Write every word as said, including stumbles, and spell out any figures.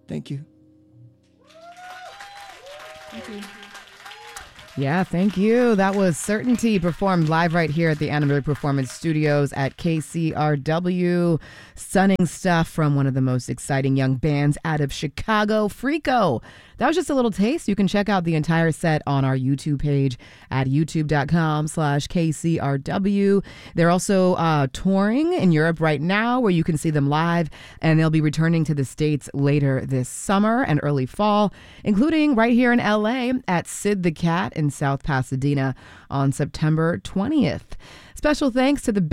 Thank you. Thank you. Yeah, thank you. That was Certainty, performed live right here at the Animated Performance Studios at K C R W. Stunning stuff from one of the most exciting young bands out of Chicago, Freako. That was just a little taste. You can check out the entire set on our YouTube page at youtube.com slash KCRW. They're also uh, touring in Europe right now, where you can see them live, and they'll be returning to the States later this summer and early fall, including right here in L A at Sid the Cat in South Pasadena on September twentieth. Special thanks to the